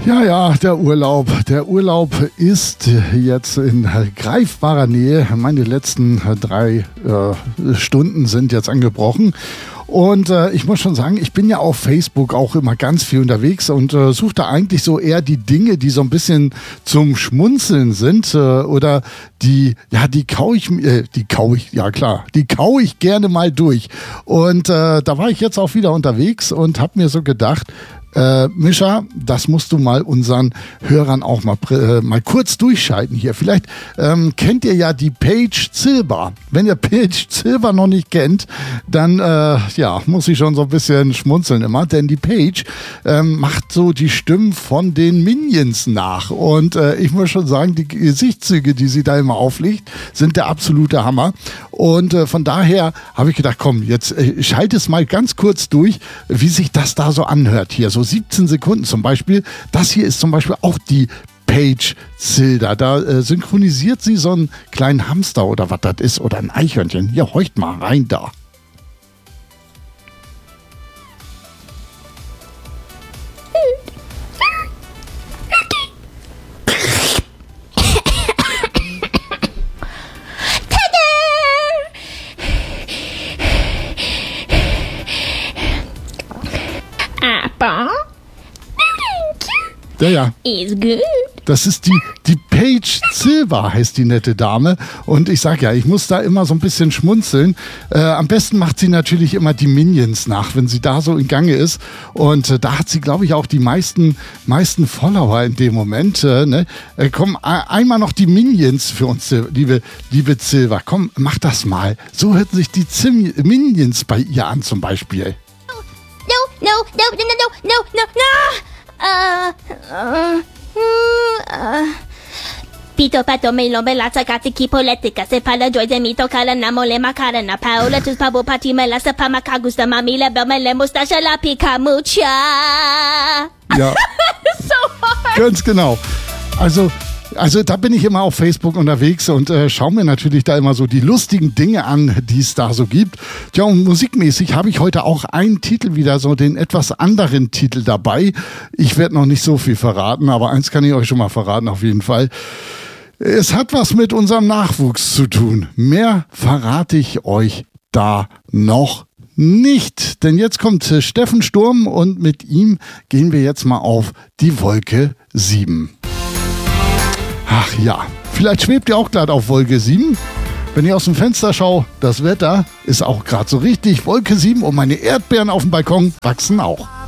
Ja, der Urlaub. Der Urlaub ist jetzt in greifbarer Nähe. Meine letzten 3 Stunden sind jetzt angebrochen. Und ich muss schon sagen, ich bin ja auf Facebook auch immer ganz viel unterwegs und suche da eigentlich so eher die Dinge, die so ein bisschen zum Schmunzeln sind oder die kaue ich gerne mal durch. Und da war ich jetzt auch wieder unterwegs und habe mir so gedacht, Mischa, das musst du mal unseren Hörern auch mal kurz durchschalten hier. Vielleicht kennt ihr ja die Paige Silber. Wenn ihr Paige Silber noch nicht kennt, dann muss ich schon so ein bisschen schmunzeln immer, denn die Paige macht so die Stimmen von den Minions nach. Und ich muss schon sagen, die Gesichtszüge, die sie da immer auflegt, sind der absolute Hammer. Und von daher habe ich gedacht, komm, jetzt schalte es mal ganz kurz durch, wie sich das da so anhört hier. So 17 Sekunden zum Beispiel. Das hier ist zum Beispiel auch die Paige Silber. Da synchronisiert sie so einen kleinen Hamster oder was das ist oder ein Eichhörnchen. Hier, horcht mal rein da. Ja. Is good. Das ist die Paige Silber, heißt die nette Dame. Und ich sag ja, ich muss da immer so ein bisschen schmunzeln. Am besten macht sie natürlich immer die Minions nach, wenn sie da so in Gange ist. Und da hat sie, glaube ich, auch die meisten Follower in dem Moment. Komm, einmal noch die Minions für uns, liebe Silber. Komm, mach das mal. So hörten sich die Minions bei ihr an zum Beispiel. No. Pito pato melon belasa katiki politica se pala joy de mito kala namole makarana paola tus pabo pati melasa pamakagusta mamile bemele mustasha la pica mucha. Ja, So hard. ganz genau. Also da bin ich immer auf Facebook unterwegs und schaue mir natürlich da immer so die lustigen Dinge an, die es da so gibt. Tja, und musikmäßig habe ich heute auch einen Titel wieder, so den etwas anderen Titel dabei. Ich werde noch nicht so viel verraten, aber eins kann ich euch schon mal verraten auf jeden Fall. Es hat was mit unserem Nachwuchs zu tun. Mehr verrate ich euch da noch nicht. Denn jetzt kommt Steffen Sturm und mit ihm gehen wir jetzt mal auf die Wolke 7. Ach ja, vielleicht schwebt ihr auch gerade auf Wolke 7. Wenn ich aus dem Fenster schaue, das Wetter ist auch gerade so richtig. Wolke 7 und meine Erdbeeren auf dem Balkon wachsen auch.